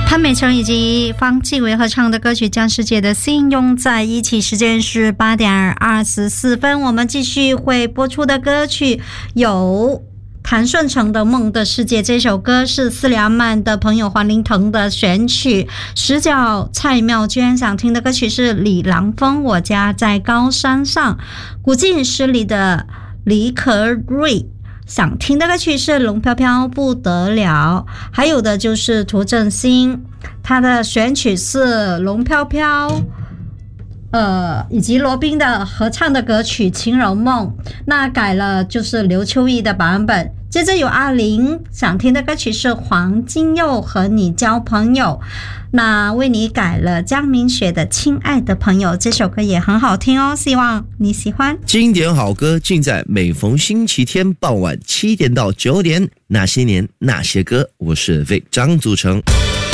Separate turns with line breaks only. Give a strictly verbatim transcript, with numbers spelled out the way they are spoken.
潘美辰以及方季韦合唱的歌曲《将世界的心拥在一起》，时间是八点二十四分。我们继续会播出的歌曲有谭顺成的《梦的世界》，这首歌是斯里阿曼的朋友黄林腾的选曲。十角蔡妙娟想听的歌曲是李郎峰《我家在高山上》。古晋诗里的李可瑞想听的歌曲是龙飘飘不得了，还有的就是涂正兴，他的选曲是龙飘飘呃，以及罗宾的合唱的歌曲《情柔梦》，那改了就是刘秋意的版本。接着有阿玲想听的歌曲是黄金佑和你交朋友，那为你改了江明雪的《亲爱的朋友》，这首歌也很好听哦，希望你喜欢。
经典好歌尽在每逢星期天傍晚七点到九点，那些年那些歌，我是 Vic 张祖成。